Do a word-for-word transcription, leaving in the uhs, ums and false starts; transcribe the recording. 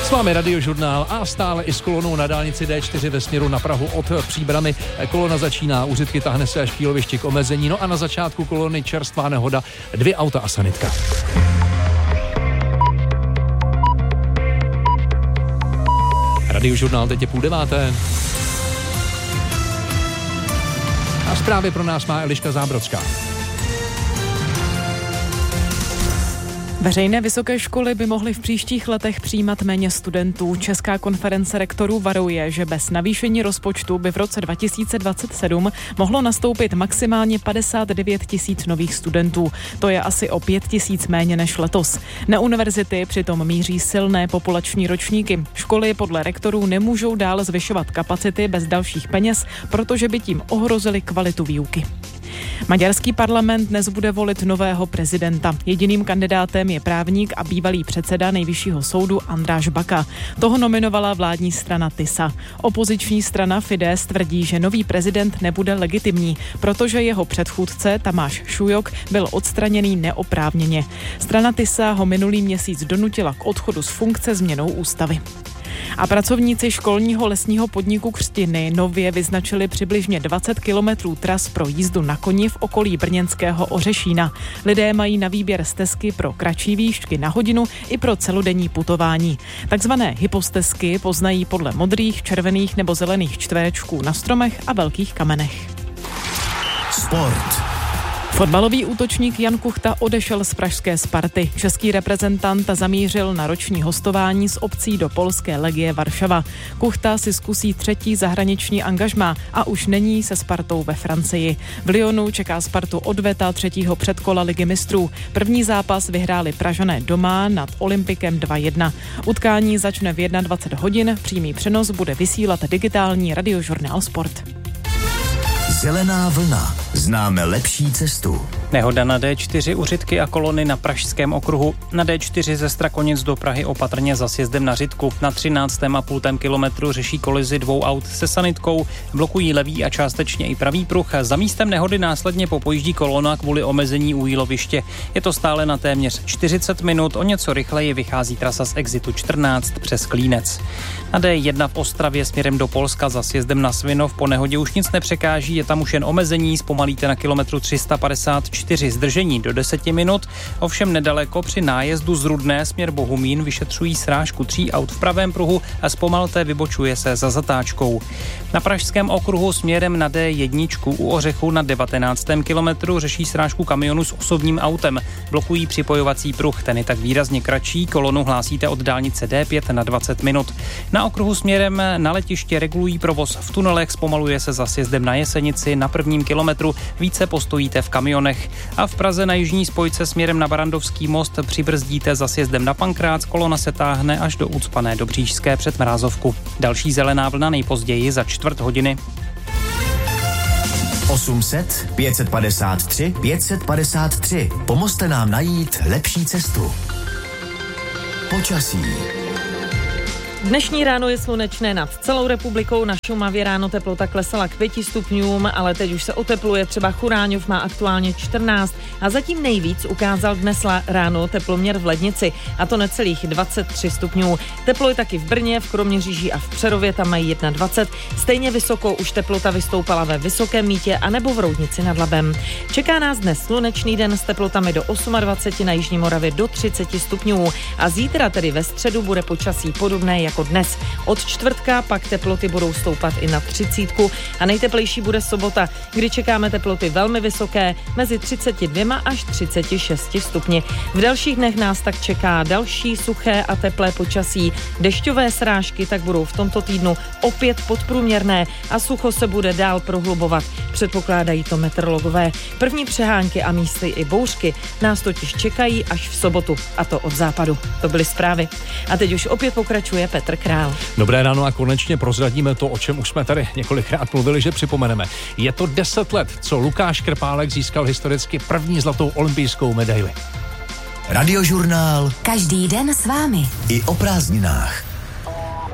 S vámi Radiožurnál a stále i s kolonou na dálnici D čtyři ve směru na Prahu od Příbrami. Kolona začíná, úřitky, tahne se až k jílovišti k omezení. No a na začátku kolony čerstvá nehoda, dvě auta a sanitka. Radiožurnál, teď je půl deváté. A zprávy pro nás má Eliška Zábrodská. Veřejné vysoké školy by mohly v příštích letech přijímat méně studentů. Česká konference rektorů varuje, že bez navýšení rozpočtu by v roce dva tisíce dvacet sedm mohlo nastoupit maximálně padesát devět tisíc nových studentů. To je asi o pět tisíc méně než letos. Na univerzity přitom míří silné populační ročníky. Školy podle rektorů nemůžou dále zvyšovat kapacity bez dalších peněz, protože by tím ohrozili kvalitu výuky. Maďarský parlament dnes bude volit nového prezidenta. Jediným kandidátem je právník a bývalý předseda Nejvyššího soudu András Baka. Toho nominovala vládní strana TISA. Opoziční strana Fidesz tvrdí, že nový prezident nebude legitimní, protože jeho předchůdce Tamáš Šujok byl odstraněný neoprávněně. Strana TISA ho minulý měsíc donutila k odchodu z funkce změnou ústavy. A pracovníci školního lesního podniku Křtiny nově vyznačili přibližně dvacet kilometrů tras pro jízdu na koni v okolí brněnského Ořešína. Lidé mají na výběr stezky pro kratší výšky na hodinu i pro celodenní putování. Takzvané hypostezky poznají podle modrých, červených nebo zelených čtverečků na stromech a velkých kamenech. Sport. Fotbalový útočník Jan Kuchta odešel z pražské Sparty. Český reprezentant zamířil na roční hostování s opcí do polské Legie Varšava. Kuchta si zkusí třetí zahraniční angažmá a už není se Spartou ve Francii. V Lyonu čeká Spartu odveta třetího předkola Ligy mistrů. První zápas vyhráli Pražané doma nad Olympikem dva jedna. Utkání začne v dvacet jedna hodin, přímý přenos bude vysílat digitální Radiožurnál Sport. Zelená vlna. Známe lepší cestu. Nehoda na D čtyři, užitky a kolony na pražském okruhu. Na D čtyři ze Strakonic do Prahy opatrně za sjezdem na Řitku. Na třináctém a půl kilometru řeší kolizi dvou aut se sanitkou. Blokují levý a částečně i pravý pruh. Za místem nehody následně popojíždí kolona kvůli omezení u jíloviště. Je to stále na téměř čtyřicet minut. O něco rychleji vychází trasa z exitu čtrnáct přes Klínec. Na D jedna v Ostravě směrem do Polska za sjezdem na Svinov po nehodě už nic nepřekáží. Je tam už jen omezení, zpomalíte na kilometru tři sta padesát čtyři, zdržení do deseti minut, ovšem nedaleko při nájezdu z Rudné směr Bohumín vyšetřují srážku tří aut v pravém pruhu a zpomalte vybočuje se za zatáčkou. Na pražském okruhu směrem na D jedna u Ořechu na devatenáctém kilometru řeší srážku kamionu s osobním autem. Blokují připojovací pruh, ten je tak výrazně kratší, kolonu hlásíte od dálnice D pět na dvacet minut. Na okruhu směrem na letiště regulují provoz v tunelech, zpomaluje se za sjezdem na Jesenici na prvním kilometru, více postojíte v kamionech. A v Praze na jižní spojce směrem na Barandovský most přibrzdíte za sjezdem na Pankrác, kolona se táhne až do ucpané Dobříšské před Mrázovku. Další zelená vlna nejpozději za čtvrt hodiny. osm set, pět set padesát tři, pět set padesát tři. Pomozte nám najít lepší cestu. Počasí. Dnešní ráno je slunečné nad celou republikou, na Šumavě ráno teplota klesala k pěti stupňům, ale teď už se otepluje, třeba Churáňov má aktuálně čtrnáct a zatím nejvíc ukázal dnes ráno teploměr v Lednici, a to necelých dvacet tři stupňů. Teplo je taky v Brně, v Kroměříži a v Přerově, tam mají dvacet jedna. Stejně vysoko už teplota vystoupala ve Vysokém Mýtě a nebo v Roudnici nad Labem. Čeká nás dnes slunečný den s teplotami do dvacet osm, na Jižní Moravě do třicet stupňů a zítra, tedy ve středu, bude počasí podobné jako dnes. Od čtvrtka pak teploty budou stoupat i na třicítku a nejteplejší bude sobota, kdy čekáme teploty velmi vysoké, mezi třicet dva až třicet šest stupni. V dalších dnech nás tak čeká další suché a teplé počasí. Dešťové srážky tak budou v tomto týdnu opět podprůměrné a sucho se bude dál prohlubovat. Předpokládají to meteorologové. První přehánky a místy i bouřky nás totiž čekají až v sobotu, a to od západu. To byly zprávy. A teď už opět pokračuje Petr Král. Dobré ráno a konečně prozradíme to, o čem už jsme tady několikrát mluvili, že připomeneme. Je to deset let, co Lukáš Krpálek získal historicky první zlatou olympijskou medaili. Radiožurnál. Každý den s vámi. I o prázdninách.